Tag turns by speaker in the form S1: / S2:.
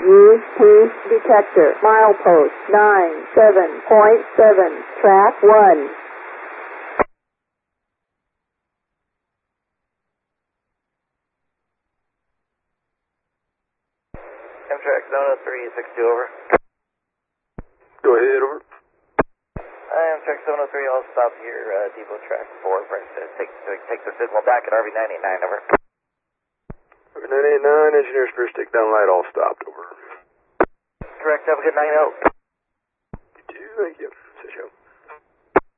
S1: UP detector, milepost 97.7, track 1.
S2: Amtrak Zone 362, over.
S3: Go ahead, over.
S2: Amtrak Zone 3, I'll stop here, depot track 4, take the signal back at RV-99, over.
S3: RV-99, engineers first take down light, all stopped, over.
S2: Correct, have a good night out.
S3: You too, thank you.